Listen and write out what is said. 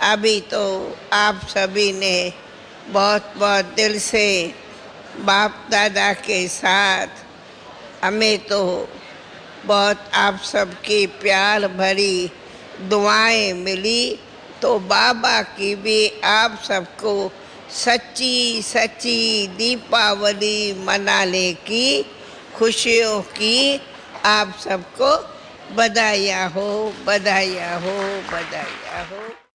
अभी तो आप सभी ने बहुत बहुत दिल से बाप दादा के साथ हमें तो बहुत आप सबकी प्यार भरी दुआएं मिली, तो बाबा की भी आप सबको सच्ची सच्ची दीपावली मनाने की खुशियों की आप सबको बधाइयाँ हो, बधाइयाँ हो, बधाइयाँ हो।